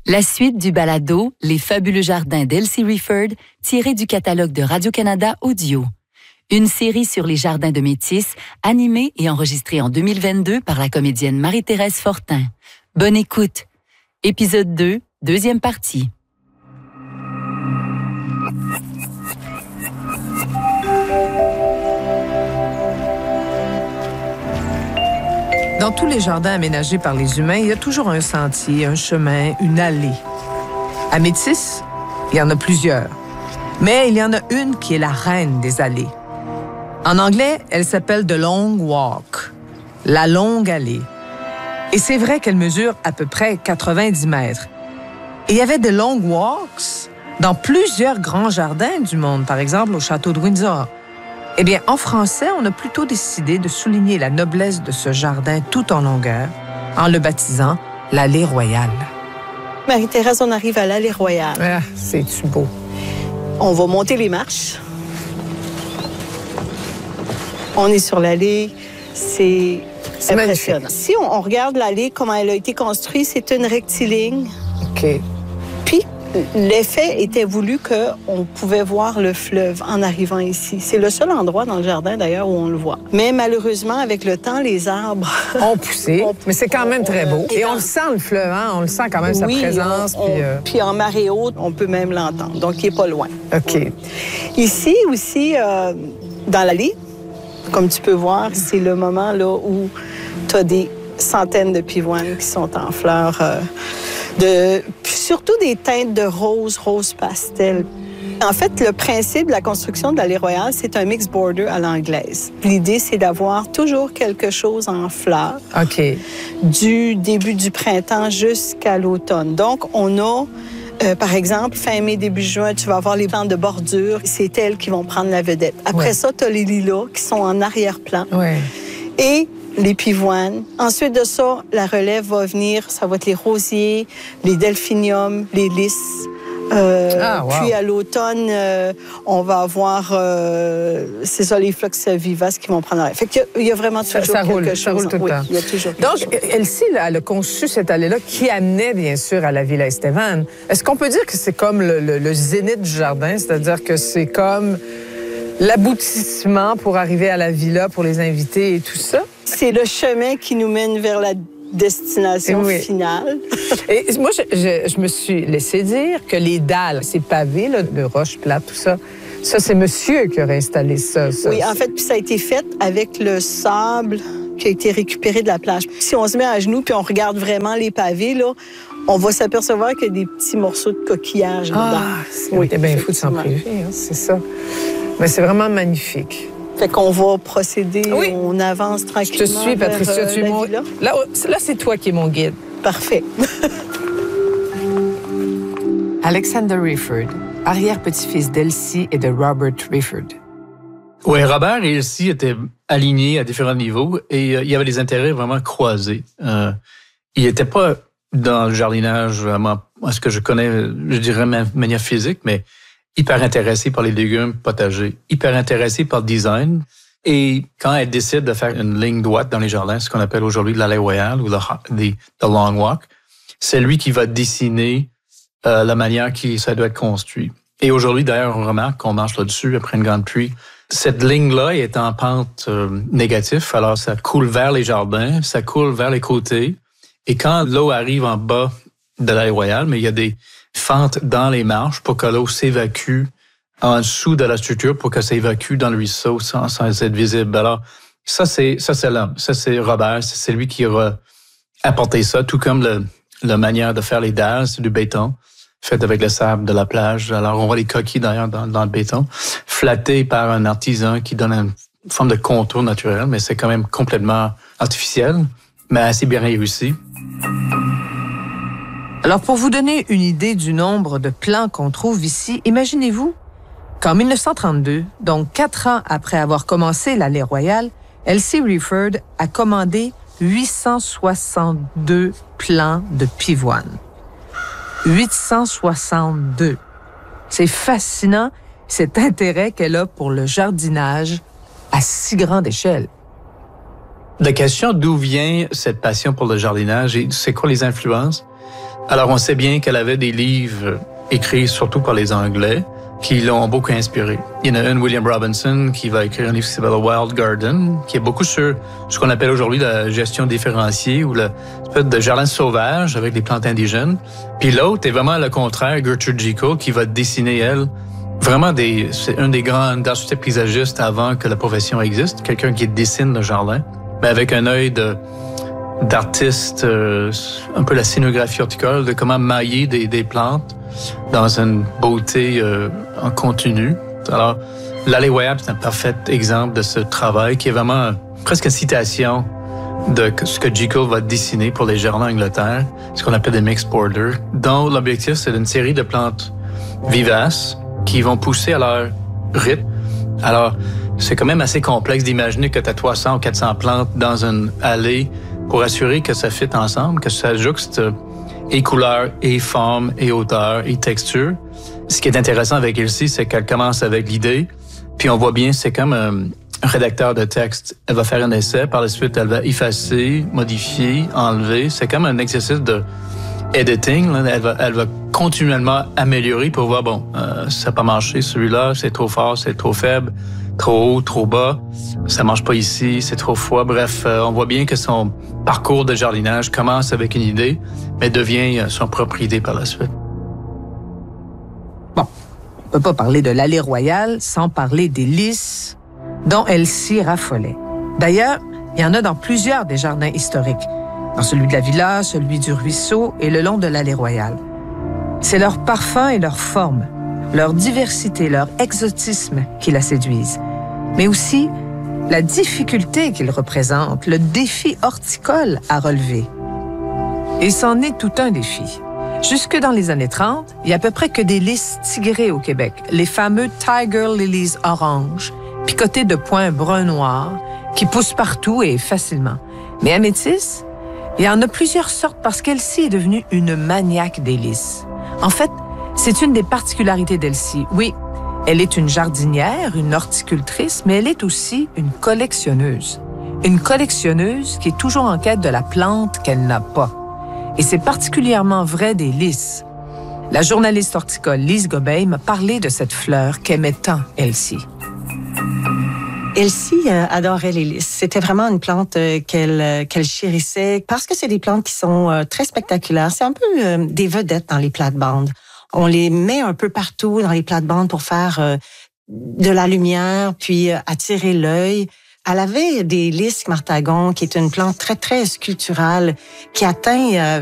La suite du balado Les fabuleux jardins d'Elsie Rifford, tiré du catalogue de Radio-Canada Audio. Une série sur les jardins de Métis, animée et enregistrée en 2022 par la comédienne Marie-Thérèse Fortin. Bonne écoute. Épisode 2, deuxième partie. Dans tous les jardins aménagés par les humains, il y a toujours un sentier, un chemin, une allée. À Métis, il y en a plusieurs. Mais il y en a une qui est la reine des allées. En anglais, elle s'appelle The Long Walk, la longue allée. Et c'est vrai qu'elle mesure à peu près 90 mètres. Et il y avait de long walks dans plusieurs grands jardins du monde, par exemple au château de Windsor. Eh bien, en français, on a plutôt décidé de souligner la noblesse de ce jardin tout en longueur en le baptisant l'Allée Royale. Marie-Thérèse, on arrive à l'Allée Royale. Ah, c'est-tu beau. On va monter les marches. On est sur l'allée. C'est impressionnant. Magnifique. Si on regarde l'allée, comment elle a été construite, c'est une rectiligne. OK. Puis, l'effet était voulu qu'on pouvait voir le fleuve en arrivant ici. C'est le seul endroit dans le jardin, d'ailleurs, où on le voit. Mais malheureusement, avec le temps, les arbres... ont poussé, mais c'est quand même très beau. Et on le sent, le fleuve, hein? On le sent quand même, sa présence. Puis en marée haute, on peut même l'entendre. Donc, il n'est pas loin. OK. Ici aussi, dans l'allée, comme tu peux voir, c'est le moment là où tu as des centaines de pivoines qui sont en fleurs, surtout des teintes de rose pastel. En fait, le principe de la construction de l'Allée Royale, c'est un mixed border à l'anglaise. L'idée, c'est d'avoir toujours quelque chose en fleurs. OK. Du début du printemps jusqu'à l'automne. Donc, on a... par exemple, fin mai, début juin, tu vas avoir les plantes de bordure. C'est elles qui vont prendre la vedette. Après ça, tu as les lilas qui sont en arrière-plan. Ouais. Et les pivoines. Ensuite de ça, la relève va venir. Ça va être les rosiers, les delphiniums, les lys. Puis à l'automne, on va avoir, c'est ça, les phlox vivaces qui vont prendre la relève. Fait qu'il y a vraiment toujours quelque chose. Ça roule tout le temps. Il y a toujours Donc, Elsie, elle a conçu cette allée-là qui amenait, bien sûr, à la Villa Estevan. Est-ce qu'on peut dire que c'est comme le zénith du jardin? C'est-à-dire que c'est comme l'aboutissement pour arriver à la villa, pour les invités et tout ça? C'est le chemin qui nous mène vers la destination finale. Et moi, je me suis laissé dire que les dalles, ces pavés là, de roches plates, tout ça, c'est monsieur qui aurait installé ça. Oui, en fait, puis ça a été fait avec le sable qui a été récupéré de la plage. Si on se met à genoux puis on regarde vraiment les pavés, là, on va s'apercevoir qu'il y a des petits morceaux de coquillage dedans. C'est bien fou de s'en priver, hein, c'est ça. Mais c'est vraiment magnifique. Fait qu'on va procéder, on avance tranquillement. Je te suis, Patricia. Tu es mon... Là, c'est toi qui es mon guide. Parfait. Alexander Rifford, arrière-petit-fils d'Elsie et de Robert Rifford. Oui, Robert et Elsie étaient alignés à différents niveaux et il y avait des intérêts vraiment croisés. Ils n'étaient pas dans le jardinage, à ce que je connais, je dirais de manière physique, mais hyper intéressée par les légumes potagers, hyper intéressée par le design. Et quand elle décide de faire une ligne droite dans les jardins, ce qu'on appelle aujourd'hui l'Allée Royale ou the Long Walk, c'est lui qui va dessiner la manière que ça doit être construit. Et aujourd'hui, d'ailleurs, on remarque qu'on marche là-dessus après une grande pluie. Cette ligne-là est en pente négative, alors ça coule vers les jardins, ça coule vers les côtés. Et quand l'eau arrive en bas de l'Allée Royale, mais il y a des fente dans les marches pour que l'eau s'évacue en dessous de la structure pour que ça évacue dans le ruisseau sans être visible. Alors, ça, c'est l'homme. Ça, c'est Robert. C'est lui qui aura apporté ça, tout comme la manière de faire les dalles, c'est du béton, fait avec le sable de la plage. Alors, on voit les coquilles d'ailleurs dans le béton, flattés par un artisan qui donne une forme de contour naturel, mais c'est quand même complètement artificiel, mais assez bien réussi. Alors, pour vous donner une idée du nombre de plants qu'on trouve ici, imaginez-vous qu'en 1932, donc 4 ans après avoir commencé l'Allée Royale, Elsie Rifford a commandé 862 plants de pivoine. 862. C'est fascinant, cet intérêt qu'elle a pour le jardinage à si grande échelle. La question d'où vient cette passion pour le jardinage et c'est quoi les influences? Alors, on sait bien qu'elle avait des livres écrits surtout par les Anglais qui l'ont beaucoup inspiré. Il y en a un, William Robinson, qui va écrire un livre qui s'appelle The Wild Garden, qui est beaucoup sur ce qu'on appelle aujourd'hui la gestion différenciée ou le de jardin sauvage avec des plantes indigènes. Puis l'autre est vraiment le contraire, Gertrude Jekyll, qui va dessiner, elle, vraiment c'est un des grands architectes paysagistes avant que la profession existe, quelqu'un qui dessine le jardin, mais avec un œil d'artiste, un peu la scénographie horticole, de comment mailler des plantes dans une beauté en continu. Alors, l'Allée royale, c'est un parfait exemple de ce travail qui est vraiment presque une citation de ce que Jekyll va dessiner pour les jardins d'Angleterre, ce qu'on appelle des mixed borders, dont l'objectif, c'est une série de plantes vivaces qui vont pousser à leur rythme. Alors, c'est quand même assez complexe d'imaginer que tu as 300 ou 400 plantes dans une allée pour assurer que ça fit ensemble, que ça jouxte et couleurs, et formes, et hauteur, et texture. Ce qui est intéressant avec Elsie, c'est qu'elle commence avec l'idée, puis on voit bien, c'est comme un rédacteur de texte. Elle va faire un essai, par la suite, elle va effacer, modifier, enlever. C'est comme un exercice de editing. Là. Elle va continuellement améliorer pour voir, ça n'a pas marché, celui-là, c'est trop fort, c'est trop faible, trop haut, trop bas, ça marche pas ici, c'est trop froid. Bref, on voit bien que son parcours de jardinage commence avec une idée, mais devient son propre idée par la suite. Bon, on peut pas parler de l'Allée royale sans parler des lys dont Elsie raffolait. D'ailleurs, il y en a dans plusieurs des jardins historiques, dans celui de la villa, celui du ruisseau et le long de l'Allée royale. C'est leur parfum et leur forme, leur diversité, leur exotisme qui la séduisent, mais aussi la difficulté qu'ils représentent, le défi horticole à relever. Et c'en est tout un défi. Jusque dans les années 30, il n'y a à peu près que des lys tigrés au Québec, les fameux Tiger Lilies orange, picotés de points brun-noir, qui poussent partout et facilement. Mais à Métis, il y en a plusieurs sortes parce qu'Elsie est devenue une maniaque des lys. En fait, c'est une des particularités d'Elsie. Oui, elle est une jardinière, une horticultrice, mais elle est aussi une collectionneuse. Une collectionneuse qui est toujours en quête de la plante qu'elle n'a pas. Et c'est particulièrement vrai des lys. La journaliste horticole Lise Gobeil m'a parlé de cette fleur qu'aimait tant Elsie. Elsie adorait les lys. C'était vraiment une plante qu'elle chérissait parce que c'est des plantes qui sont très spectaculaires. C'est un peu des vedettes dans les plates-bandes. On les met un peu partout dans les plates-bandes pour faire de la lumière, puis attirer l'œil. Elle avait des lys Martagon, qui est une plante très, très sculpturale, qui atteint